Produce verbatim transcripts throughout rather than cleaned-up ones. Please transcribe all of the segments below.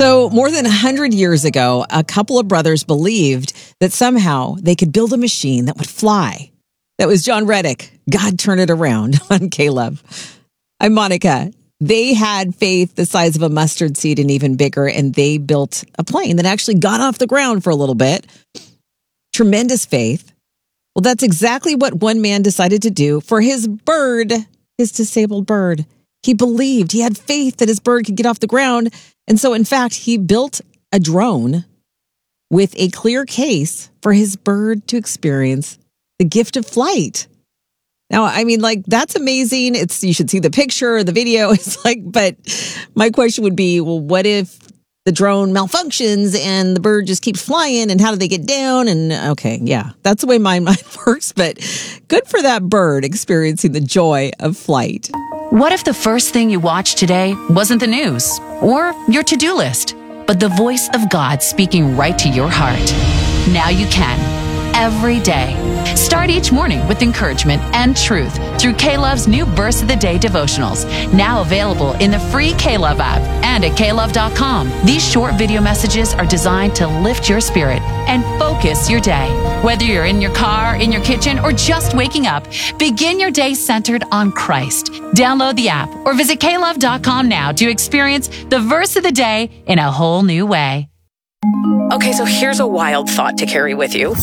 So more than one hundred years ago, a couple of brothers believed that somehow they could build a machine that would fly. That was John Reddick. God turned it around on K-Love. I'm Monica. They had faith the size of a mustard seed and even bigger, and they built a plane that actually got off the ground for a little bit. Tremendous faith. Well, that's exactly what one man decided to do for his bird, his disabled bird. He believed, he had faith that his bird could get off the ground. And so, in fact, he built a drone with a clear case for his bird to experience the gift of flight. Now, I mean, like, that's amazing. It's, you should see the picture, the video. It's like, but my question would be, well, what if the drone malfunctions and the bird just keeps flying, and how do they get down? And okay, yeah, that's the way my mind works, but good for that bird experiencing the joy of flight. What if the first thing you watched today wasn't the news or your to-do list, but the voice of God speaking right to your heart? Now you can, every day. Start each morning with encouragement and truth through K-Love's new Verse of the Day devotionals, now available in the free K-Love app and at K Love dot com. These short video messages are designed to lift your spirit and focus your day. Whether you're in your car, in your kitchen, or just waking up, begin your day centered on Christ. Download the app or visit K Love dot com now to experience the Verse of the Day in a whole new way. Okay, so here's a wild thought to carry with you.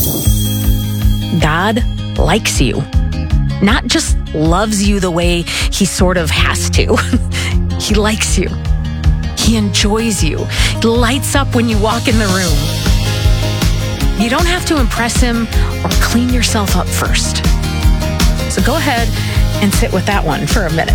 God likes you. Not just loves you the way he sort of has to. He likes you. He enjoys you. He lights up when you walk in the room. You don't have to impress him or clean yourself up first. So go ahead and sit with that one for a minute.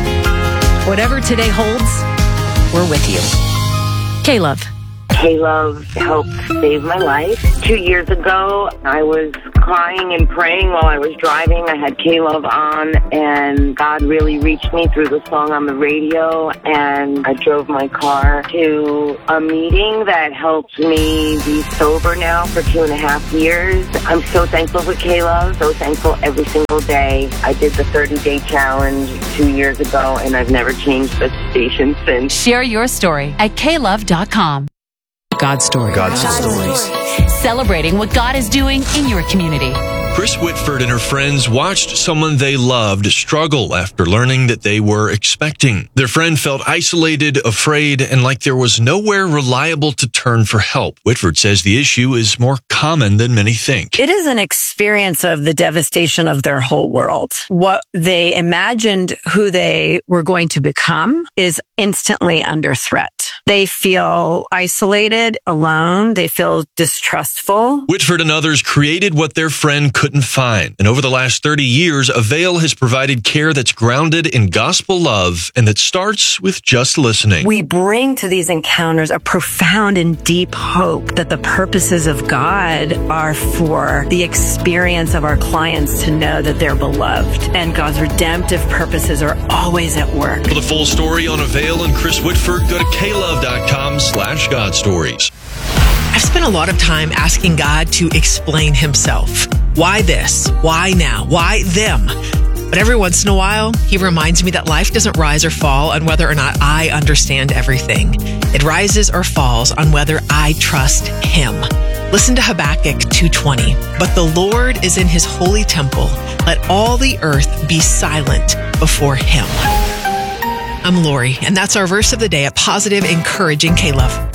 Whatever today holds, we're with you. K-Love. K-Love helped save my life. Two years ago, I was crying and praying while I was driving. I had K-Love on, and God really reached me through the song on the radio, and I drove my car to a meeting that helped me be sober now for two and a half years. I'm so thankful for K-Love, so thankful every single day. I did the thirty-day challenge two years ago, and I've never changed the station since. Share your story at K Love dot com. God's story. God's stories. Celebrating what God is doing in your community. Chris Whitford and her friends watched someone they loved struggle after learning that they were expecting. Their friend felt isolated, afraid, and like there was nowhere reliable to turn for help. Whitford says the issue is more common than many think. It is an experience of the devastation of their whole world. What they imagined who they were going to become is instantly under threat. They feel isolated, alone. They feel distrustful. Whitford and others created what their friend couldn't find. And over the last thirty years, Avail has provided care that's grounded in gospel love and that starts with just listening. We bring to these encounters a profound and deep hope that the purposes of God are for the experience of our clients to know that they're beloved. And God's redemptive purposes are always at work. For the full story on Avail and Chris Whitford, go to K Love dot com slash God Stories. I've spent a lot of time asking God to explain himself. Why this? Why now? Why them? But every once in a while, he reminds me that life doesn't rise or fall on whether or not I understand everything. It rises or falls on whether I trust him. Listen to Habakkuk two twenty. But the Lord is in his holy temple. Let all the earth be silent before him. I'm Lori, and that's our verse of the day at Positive Encouraging K-Love.